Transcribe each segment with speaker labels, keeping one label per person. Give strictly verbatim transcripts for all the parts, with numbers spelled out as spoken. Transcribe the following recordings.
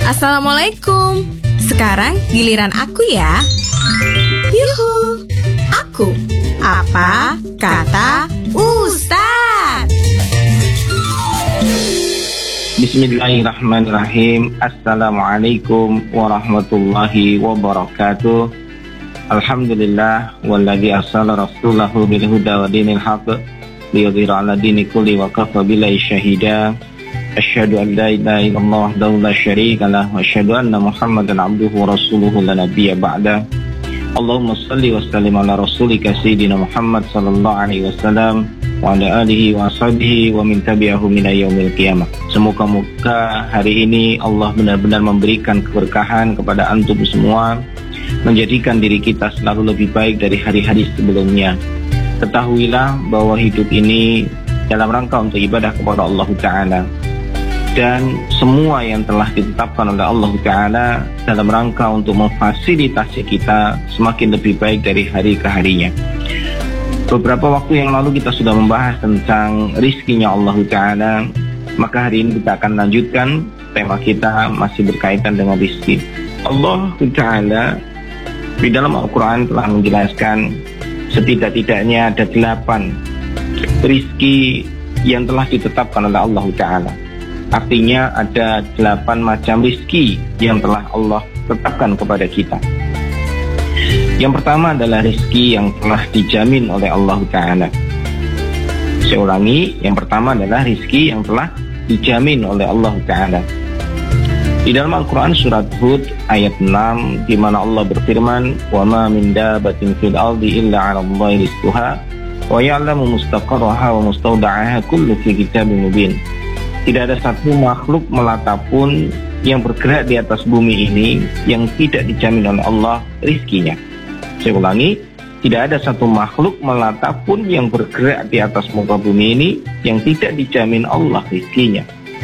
Speaker 1: Assalamualaikum. Sekarang giliran aku ya. Yuhu. Aku. Apa kata Ustaz?
Speaker 2: Bismillahirrahmanirrahim. Assalamualaikum warahmatullahi wabarakatuh. Alhamdulillah walladzi arsala rasulahu bil huda wa dinil haqq liyudhhira 'ala dini kulli wa kafa billahi syahida. Asyhadu an la ilaha illallah wahdahu la syarika lah wa asyhadu anna Muhammadan 'abduhu wa rasuluhu la nabiyya ba'da. Allahumma shalli wa sallim ala rasulika sayyidina Muhammad sallallahu alaihi wasallam wa ala alihi wa ashabihi wa min tabi'ahum ila yaumil qiyamah. Semoga-moga hari ini Allah benar-benar memberikan keberkahan kepada antum semua, menjadikan diri kita selalu lebih baik dari hari-hari sebelumnya. Ketahuilah bahwa hidup ini dalam rangka untuk ibadah kepada Allah Ta'ala, dan semua yang telah ditetapkan oleh Allah Ta'ala dalam rangka untuk memfasilitasi kita semakin lebih baik dari hari ke harinya. Beberapa waktu yang lalu kita sudah membahas tentang rizkinya Allah Ta'ala, maka hari ini kita akan lanjutkan tema kita masih berkaitan dengan rizki. Allah Ta'ala di dalam Al-Quran telah menjelaskan setidak-tidaknya ada delapan rizki yang telah ditetapkan oleh Allah Ta'ala. Artinya ada delapan macam rizki yang telah Allah tetapkan kepada kita. Yang pertama adalah rizki yang telah dijamin oleh Allah Ta'ala. Saya ulangi, yang pertama adalah rizki yang telah dijamin oleh Allah Ta'ala. Di dalam Al-Quran surat Hud ayat enam, di mana Allah berfirman, وَمَا مِنْ دَابَةٍ فِي الْأَرْضِ إِلَّا عَلَى اللَّهِ رِزْقُهَا وَيَعْلَمُ مُسْتَقَرَّهَا وَمُسْتَوْدَعَهَا كُلٌّ فِي كِتَابٍ مُبِينٍ. Tidak ada satu makhluk melata pun yang bergerak di atas bumi ini yang tidak dijamin oleh Allah rizkinya. Saya ulangi, tidak ada satu makhluk melata pun yang bergerak di atas muka bumi ini yang tidak dijamin Allah rizkinya.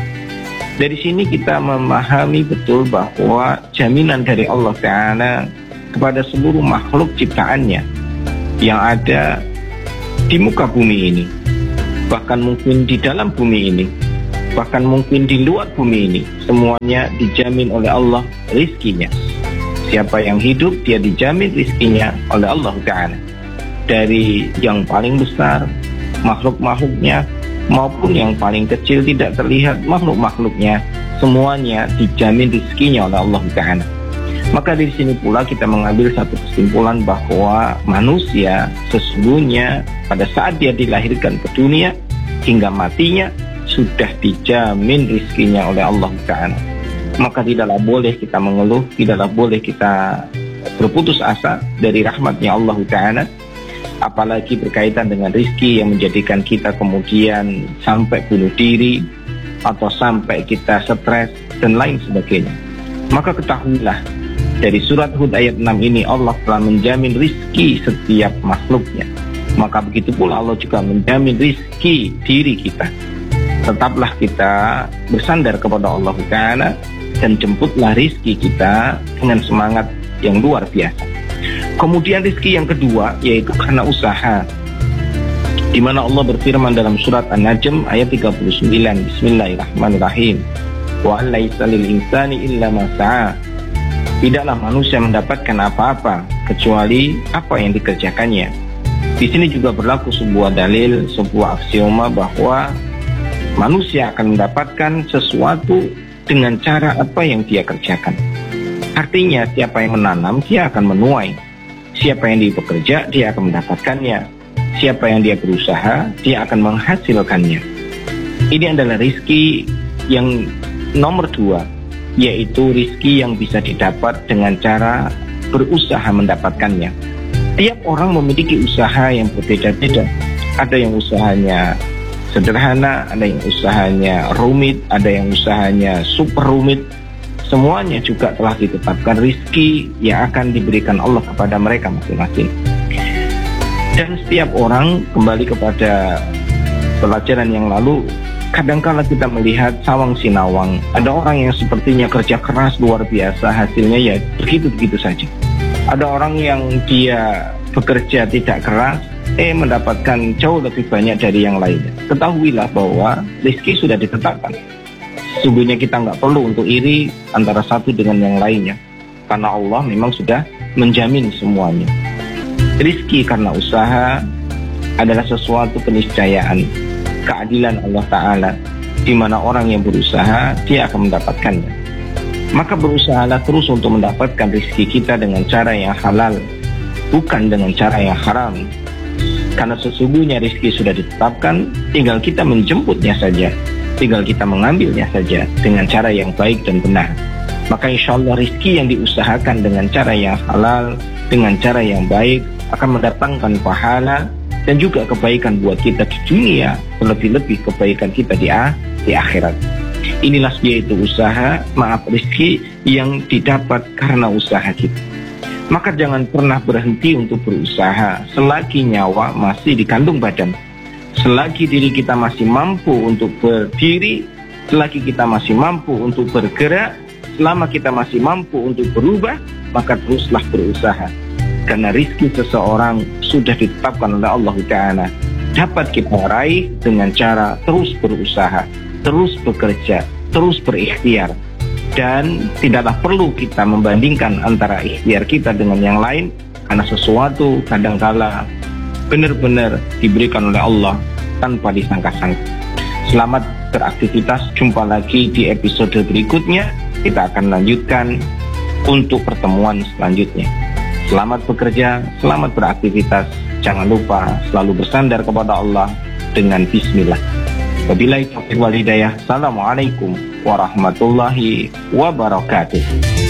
Speaker 2: Dari sini kita memahami betul bahwa jaminan dari Allah Ta'ala kepada seluruh makhluk ciptaannya yang ada di muka bumi ini, bahkan mungkin di dalam bumi ini, bahkan mungkin di luar bumi ini, semuanya dijamin oleh Allah rizkinya. Siapa yang hidup, dia dijamin rizkinya oleh Allah Ta'ala. Dari yang paling besar makhluk-makhluknya maupun yang paling kecil tidak terlihat makhluk-makhluknya, semuanya dijamin rizkinya oleh Allah Ta'ala. Maka dari sini pula kita mengambil satu kesimpulan bahwa manusia sesungguhnya pada saat dia dilahirkan ke dunia hingga matinya sudah dijamin rizkinya oleh Allah Ta'ala. Maka tidaklah boleh kita mengeluh, tidaklah boleh kita berputus asa dari rahmatnya Allah Ta'ala, apalagi berkaitan dengan rizki yang menjadikan kita kemudian sampai bunuh diri atau sampai kita stres dan lain sebagainya. Maka ketahuilah, dari surat Hud ayat enam ini Allah telah menjamin rizki setiap makhluknya. Maka begitu pula Allah juga menjamin rizki diri kita. Tetaplah kita bersandar kepada Allah Ta'ala dan jemputlah rizki kita dengan semangat yang luar biasa. Kemudian rizki yang kedua yaitu karena usaha, di mana Allah berfirman dalam surat An-Najm ayat tiga puluh sembilan, Bismillahirrahmanirrahim, wa laisa lil insani illa ma sa'a. Tidaklah manusia mendapatkan apa-apa kecuali apa yang dikerjakannya. Di sini juga berlaku sebuah dalil, sebuah aksioma bahwa manusia akan mendapatkan sesuatu dengan cara apa yang dia kerjakan. Artinya siapa yang menanam dia akan menuai, siapa yang dia bekerja dia akan mendapatkannya, siapa yang dia berusaha dia akan menghasilkannya. Ini adalah rizki yang nomor dua, yaitu rizki yang bisa didapat dengan cara berusaha mendapatkannya. Tiap orang memiliki usaha yang berbeda-beda. Ada yang usahanya sederhana, ada yang usahanya rumit, ada yang usahanya super rumit. Semuanya juga telah ditetapkan rizki yang akan diberikan Allah kepada mereka masing-masing. Dan setiap orang, kembali kepada pelajaran yang lalu, kadangkala kita melihat sawang sinawang. Ada orang yang sepertinya kerja keras luar biasa, hasilnya ya begitu-begitu saja. Ada orang yang dia bekerja tidak keras, eh mendapatkan jauh lebih banyak dari yang lainnya. Ketahuilah bahwa rezeki sudah ditetapkan. Sesungguhnya kita nggak perlu untuk iri antara satu dengan yang lainnya, karena Allah memang sudah menjamin semuanya. Rizki karena usaha adalah sesuatu keniscayaan, keadilan Allah Ta'ala, di mana orang yang berusaha dia akan mendapatkannya. Maka berusahalah terus untuk mendapatkan rizki kita dengan cara yang halal, bukan dengan cara yang haram. Karena sesungguhnya rizki sudah ditetapkan, tinggal kita menjemputnya saja, tinggal kita mengambilnya saja dengan cara yang baik dan benar. Maka insya Allah rizki yang diusahakan dengan cara yang halal, dengan cara yang baik, akan mendatangkan pahala dan juga kebaikan buat kita di dunia, lebih-lebih kebaikan kita di, di akhirat. Inilah yaitu usaha, maaf rizki yang didapat karena usaha kita. Maka jangan pernah berhenti untuk berusaha selagi nyawa masih di kandung badan. Selagi diri kita masih mampu untuk berdiri, selagi kita masih mampu untuk bergerak, selama kita masih mampu untuk berubah, maka teruslah berusaha. Karena rizki seseorang sudah ditetapkan oleh Allah Ta'ala, dapat kita raih dengan cara terus berusaha, terus bekerja, terus berikhtiar. Dan tidaklah perlu kita membandingkan antara ikhtiar kita dengan yang lain, karena sesuatu kadangkala benar-benar diberikan oleh Allah tanpa disangka-sangka. Selamat beraktivitas, jumpa lagi di episode berikutnya. Kita akan lanjutkan untuk pertemuan selanjutnya. Selamat bekerja, selamat beraktivitas. Jangan lupa selalu bersandar kepada Allah dengan bismillah. Wabillahi taufiq wal hidayah. Assalamualaikum warahmatullahi wabarakatuh.